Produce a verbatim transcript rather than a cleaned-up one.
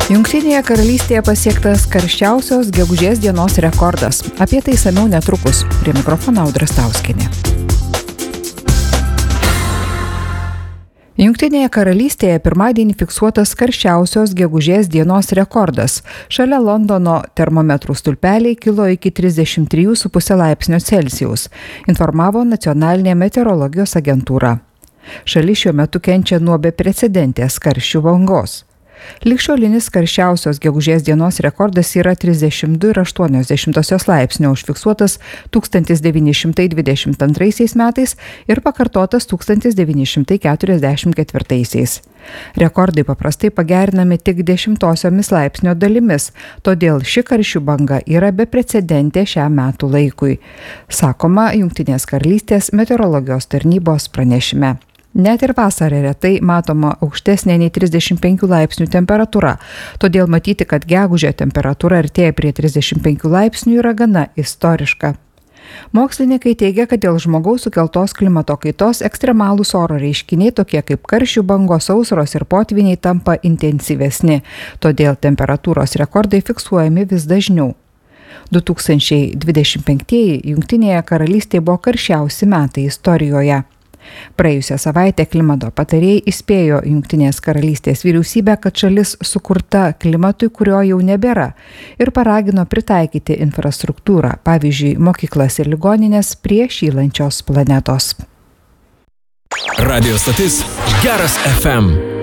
Jungtinėje karalystėje pasiektas karščiausios gegužės dienos rekordas. Apie tai išsamiau netrukus. Prie mikrofono Audra Stauskienė. Jungtinėje karalystėje pirmadienį fiksuotas karščiausios gegužės dienos rekordas. Šalia Londono termometrų stulpeliai kilo iki trisdešimt trijų su puse laipsnio Celsijaus, informavo nacionalinė meteorologijos agentūra. Šalis šiuo metu kenčia nuo beprecedentės karščių bangos. Ligšiolinis karščiausios gegužės dienos rekordas yra trisdešimt du ir aštuonios dešimtosios laipsnio, užfiksuotas tūkstantis devyni šimtai dvidešimt antraisiais metais ir pakartotas tūkstantis devyni šimtai keturiasdešimt ketvirtaisiais. Rekordai paprastai pagerinami tik dešimtosiomis laipsnio dalimis, todėl ši karščių banga yra beprecedentė šiam metų laikui, sakoma Jungtinės karalystės meteorologijos tarnybos pranešime. Net ir vasarą retai matoma aukštesnė nei trisdešimt penkių laipsnių temperatūra, todėl matyti, kad gegužę temperatūra artėja prie trisdešimt penkių laipsnių yra gana istoriška. Mokslininkai teigia, kad dėl žmogaus sukeltos klimato kaitos ekstremalūs oro reiškiniai, tokie kaip karščių bangos, sausros ir potvyniai, tampa intensyvesni, todėl temperatūros rekordai fiksuojami vis dažniau. du tūkstančiai dvidešimt penktieji Jungtinėje karalystėje buvo karščiausi metai istorijoje. Praėjusią savaitę klimato patarėjai įspėjo Jungtinės karalystės vyriausybę, kad šalis sukurta klimatui, kurio jau nebėra, ir paragino pritaikyti infrastruktūrą, pavyzdžiui, mokyklas ir ligoninės prie šylančios planetos. Radio stotis Geras F M.